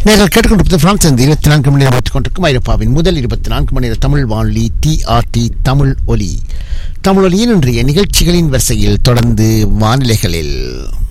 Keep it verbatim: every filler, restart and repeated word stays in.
நீங்கள் கேட்டுக்கொண்டிருப்பது பிரான்ஸ் இந்த இருபத்தி நான்கு மணி நேரம் கொண்டிருக்கும் ஐரோப்பாவின் முதல் இருபத்தி நான்கு மணி நேர தமிழ் வானொலி டிஆர்டி தமிழ் ஒலி. தமிழ் ஒலியின் இன்றைய நிகழ்ச்சிகளின் வரிசையில் தொடர்ந்து வானிலைகளில்